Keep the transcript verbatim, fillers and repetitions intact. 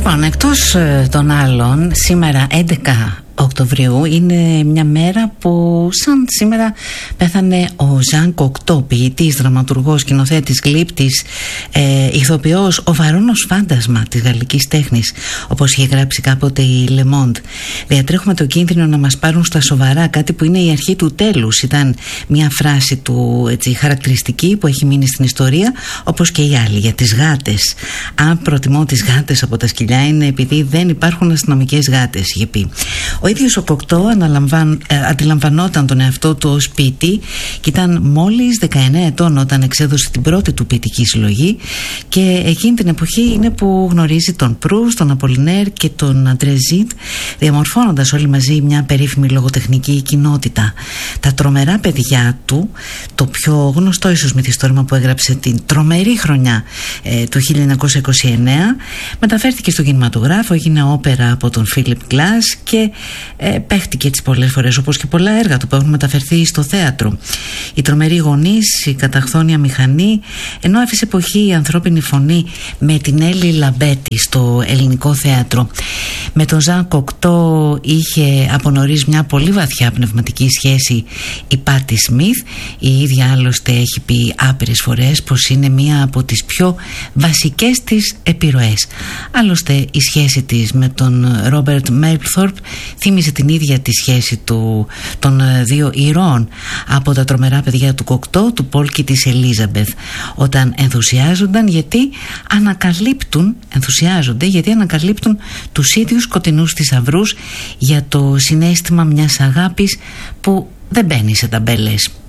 Λοιπόν, εκτός των άλλων, σήμερα έντεκα Οκτωβρίου είναι μια μέρα που σαν σήμερα πέθανε ο Ζαν Κοκτό, ποιητής, δραματουργός, σκηνοθέτης, γλύπτης, ε, ηθοποιός, ο βαρώνος φάντασμα της γαλλικής τέχνης, όπως είχε γράψει κάποτε η Le Monde. Διατρέχουμε το κίνδυνο να μας πάρουν στα σοβαρά, κάτι που είναι η αρχή του τέλους. Ήταν μια φράση του, έτσι, χαρακτηριστική, που έχει μείνει στην ιστορία, όπως και οι άλλοι για τις γάτες. Αν προτιμώ τις γάτες από τα σκυλιά είναι επειδή δεν υπάρχουν αστυνομικές γάτες, είχε πει. Ο ίδιος ο Κοκτό αναλαμβαν, ε, αντιλαμβανόταν τον εαυτό του ως ποιητή και ήταν μόλις δεκαεννέα ετών όταν εξέδωσε την πρώτη του ποιητική συλλογή, και εκείνη την εποχή είναι που γνωρίζει τον Προύστ, τον Απολινέρ και τον Αντρέ Ζιντ, διαμορφώνοντας όλοι μαζί μια περίφημη λογοτεχνική κοινότητα. Τα τρομερά παιδιά του, το πιο γνωστό ίσως μυθιστόρημα που έγραψε την τρομερή χρονιά ε, του χίλια εννιακόσια είκοσι εννέα, μεταφέρθηκε στο κινηματογράφο, έγινε όπερα από τον Φίλιπ Γκλάς και Ε, παίχτηκε έτσι πολλές φορές, όπως και πολλά έργα του που έχουν μεταφερθεί στο θέατρο. Η τρομερή γονείς, η καταχθόνια μηχανή, ενώ άφησε εποχή η ανθρώπινη φωνή με την Έλλη Λαμπέτη στο ελληνικό θέατρο. Με τον Ζαν Κοκτό είχε από νωρίς μια πολύ βαθιά πνευματική σχέση η Πάτι Σμιθ. Η ίδια άλλωστε έχει πει άπειρες φορές πως είναι μία από τις πιο βασικές της επιρροές. Άλλωστε η σχέση της με τον Ρόμπερτ Μέιπλθορπ θύμιζε την ίδια τη σχέση του, των δύο ηρώων από τα τρομερά παιδιά του Κοκτό, του Πολ και της Ελίζαμπεθ, όταν ενθουσιάζονταν γιατί ανακαλύπτουν, ενθουσιάζονται γιατί ανακαλύπτουν τους ίδιους σκοτεινούς θησαυρούς για το συναίσθημα μιας αγάπης που δεν μπαίνει σε ταμπέλες.